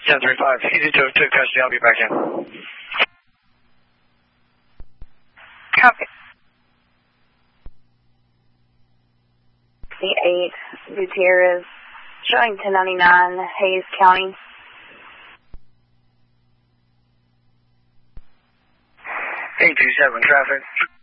1035, easy to custody, I'll be back in. Copy. 8 Gutierrez, showing 1099, Hayes County. 827 traffic.